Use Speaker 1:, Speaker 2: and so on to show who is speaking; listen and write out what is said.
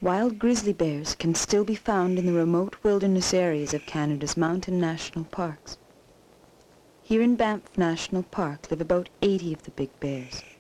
Speaker 1: Wild grizzly bears can still be found in the remote wilderness areas of Canada's mountain national parks. Here in Banff National Park live about 80 of the big bears.